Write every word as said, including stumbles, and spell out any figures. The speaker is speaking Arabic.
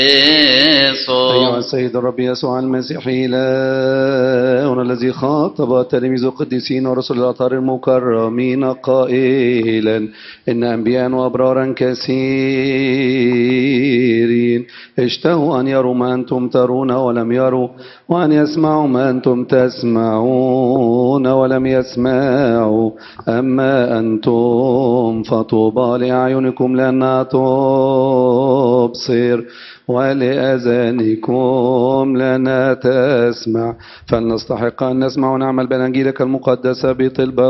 أيها السيد الرب يسوع المسيح إلهنا الذي خاطب تلاميذ القديسين ورسل الأطهار المكرمين قائلا إن أنبياء وأبرارا كثيرين اشتهوا أن يروا ما أنتم ترون ولم يروا، وأن يسمعوا ما أنتم تسمعون ولم يسمعوا. أما أنتم فطوبى لأعينكم لأنها تبصر، ولأذانكم لنا تسمع. فلنستحق أن نسمع ونعمل بأنجيلك المقدسة بطلبة